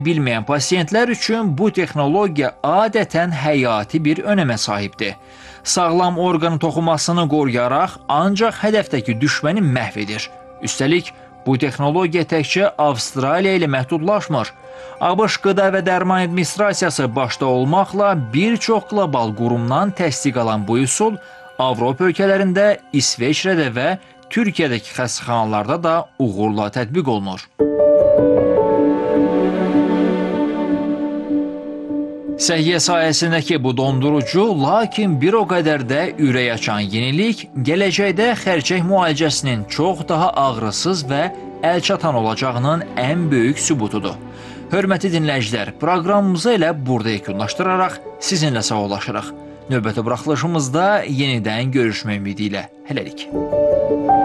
Bilməyən pasiyentlər üçün bu texnologiya adətən həyati bir önəmə sahibdir. Sağlam orqan toxumasını qoruyaraq ancaq hədəfdəki düşməni məhv edir. Üstəlik, bu texnologiya təkcə Avstraliya ilə məhdudlaşmır. ABŞ Qida və Dərman Administrasiyası başda olmaqla bir çox qlobal qurumdan təsdiq alan bu üsul Avropa ölkələrində, İsveçrədə və Türkiyədəki xəstəxanalarda da uğurla tətbiq olunur. Səhiyyə sayəsindəki bu dondurucu, lakin bir o qədər də ürək açan yenilik, gələcəkdə xərçəng müalicəsinin çox daha ağrısız və əlçatan olacağının ən böyük sübutudur. Hörmətli dinləyicilər, proqramımızı elə burada yekunlaşdıraraq sizinlə sağollaşırıq. Növbəti buraxılışımızda yenidən görüşmək ümidi ilə. Hələlik.